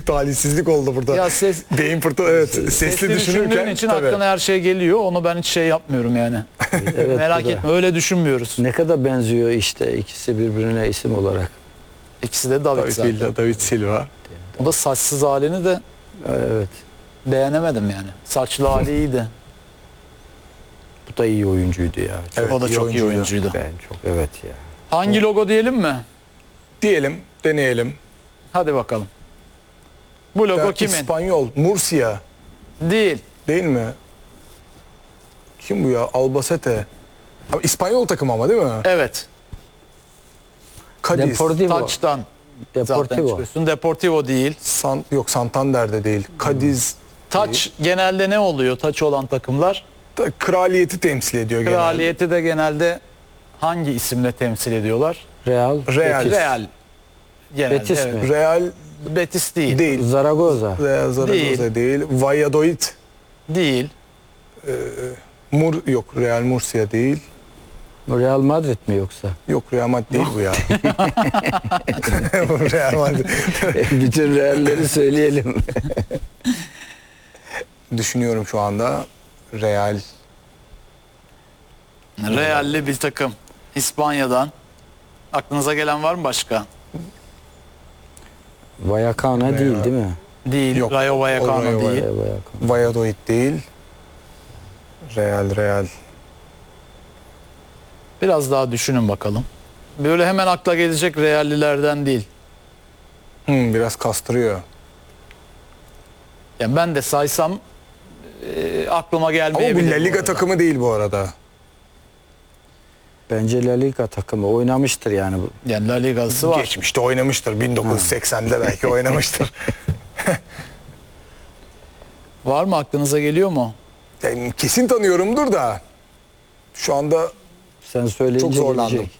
büyük talihsizlik oldu burada. Ya Beyin fırtına, evet. sesli düşündüğün düşünürken için tabii. aklına her şey geliyor. Onu ben hiç şey yapmıyorum yani. Evet, Merak bu da. etme, öyle düşünmüyoruz. Ne kadar benziyor işte ikisi birbirine isim olarak. İkisi de David zaten. Villa, David Silva. O da saçsız halini de Evet. beğenemedim yani. Saçlı hali iyiydi. Bu da iyi oyuncuydu ya. Evet, O da çok iyi oyuncuydu. Ben çok evet ya. Hangi logo diyelim mi? Diyelim, deneyelim. Hadi bakalım. Bu logo Ya, kimin? İspanyol, Murcia Değil. değil mi? Kim bu ya? Albacete. Ama İspanyol takımı ama değil mi? Evet. Cadiz. Deportivo. Taçtan zaten Deportivo. çıkıyorsun. Deportivo değil. Yok, Santander'de değil. Cadiz. Taç genelde ne oluyor taç olan takımlar? Kraliyeti temsil ediyor genelde. Kraliyeti de genelde hangi isimle temsil ediyorlar? Real. Real. Betis. Real. Genelde, Betis evet. mi? Real Betis değil. değil. Zaragoza. Real Zaragoza değil. Valladolid. Değil. Yok, Real Murcia değil. Real Madrid mi yoksa? Yok, Real Madrid değil bu ya. Bu Real Madrid. Bütün Real'leri söyleyelim. Düşünüyorum şu anda. Real. Real'li bir takım. İspanya'dan. Aklınıza gelen var mı başka? Vallecano değil değil mi? Değil. Yok. Rayo Vallecano Rayo değil. Vallecano. Valladolid değil. Real. Biraz daha düşünün bakalım. Böyle hemen akla gelecek Real'lilerden değil. Biraz kastırıyor. Yani ben de saysam aklıma Ama gelmeyebilir. bu La Liga arada. takımı değil bu arada. Bence La Liga takımı oynamıştır yani. Yani La Liga'sı var. Geçmişte oynamıştır. 1980'de belki oynamıştır. Var mı, aklınıza geliyor mu? Yani kesin tanıyorumdur da. Şu anda Sen söyleyince çok zorlandım. gelecek.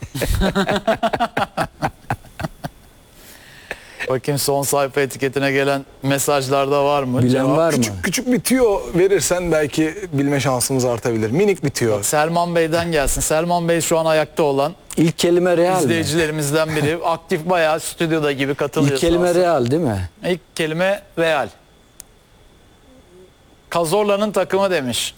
Bakayım son sayfa etiketine gelen mesajlarda var mı? Bilen Cevap. var mı? küçük bir tüyo verirsen belki bilme şansımız artabilir. Minik bir tüyo. Selman Bey'den gelsin. Selman Bey şu an ayakta olan İlk kelime Real mi? izleyicilerimizden biri. Aktif, bayağı stüdyoda gibi katılıyor. İlk kelime sağ olsun. Real değil mi? İlk kelime Real. Cazorla'nın takımı demiş.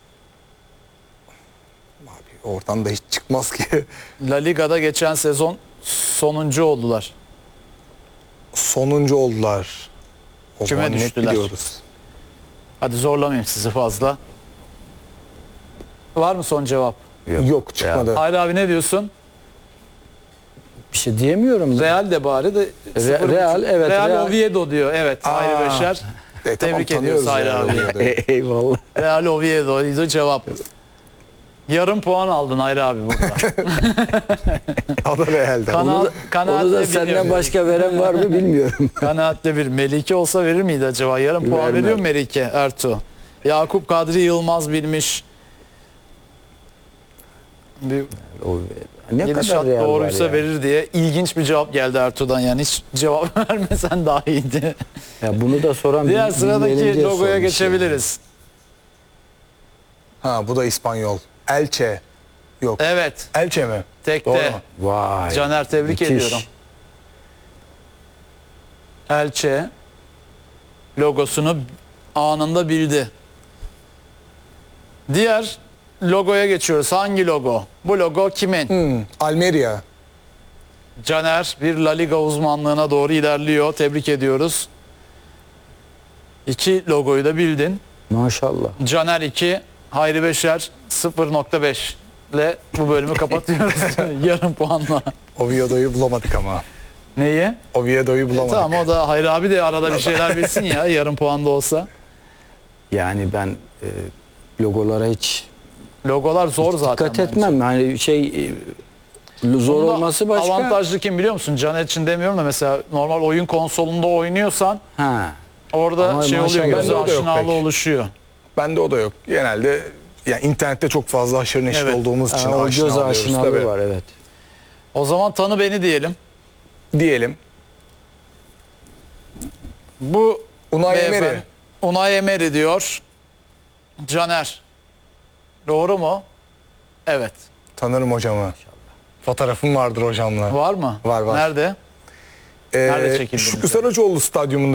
Oradan da hiç çıkmaz ki. La Liga'da geçen sezon sonuncu oldular. Sonuncu oldular. O Küme zaman net düştüler. biliyoruz. Hadi zorlamayayım sizi fazla. Var mı son cevap? Yok, çıkmadı. Hayır abi, ne diyorsun? Bir şey diyemiyorum. Real de bari de. Real, evet, Real Real. Oviedo diyor. Evet. Hayri Beşer. Tamam, Tebrik ediyoruz tanıyoruz Hayri yani abi. Oviedo'yu. Eyvallah. Real Oviedo'ydu cevap. Yarım puan aldın Hayri abi burada. O da Real'de. Kana- Onu da kanaatle senden biliyorum. başka veren var mı bilmiyorum. Kanaatle bir. Melike olsa verir miydi acaba? Yarım puan Vermez. veriyor mu Melike Ertuğ? Yakup Kadri Yılmaz bilmiş. Bir Ne gidişat kadar Real doğruysa var ya. verir diye ilginç bir cevap geldi Ertuğ'dan. Yani hiç cevap vermesen daha iyiydi. Ya bunu da soran Diğer bilmeyelim sıradaki diye logoya sormuş geçebiliriz. Ha, bu da İspanyol. Elche. Yok. Evet. Elche mi? Doğru Tekte. mu? yani. Vay. Caner, tebrik müthiş. ediyorum. Elche logosunu anında bildi. Diğer logoya geçiyoruz. Hangi logo? Bu logo kimin? Almeria. Caner bir La Liga uzmanlığına doğru ilerliyor. Tebrik ediyoruz. 2 logoyu da bildin. Maşallah. Caner 2, Hayri Beşer 0.5 ile bu bölümü kapatıyoruz. Yarım puanla. Oviedo'yu bulamadık ama. Neyi? Oviedo'yu bulamadık. Tamam, o da Hayri abi de arada bir şeyler bilsin ya, yarım puan da olsa. Yani ben logolara hiç Logolar zor zaten. dikkat bence. etmem. Hani zor Bunda olması başka. avantajlı kim biliyor musun? Caner için demiyorum da mesela normal oyun konsolunda oynuyorsan Ha. orada Ama şey oluyor, maşallah. göz Bende o da yok aşinalığı pek. oluşuyor. Bende o da yok. Genelde yani internette çok fazla haşır neşir Evet. olduğumuz için O aşina göz oluyoruz aşinalığı tabii. var evet. O zaman tanı beni diyelim. Diyelim. Bu Unai beyefendi- Emery. Unai Emery diyor. Caner. Doğru mu? Evet. Tanırım hocamı. Fotoğrafım vardır hocamla. Var mı? Var. Nerede? Nerede çekildiniz Şükrü Saracoğlu stadyumunda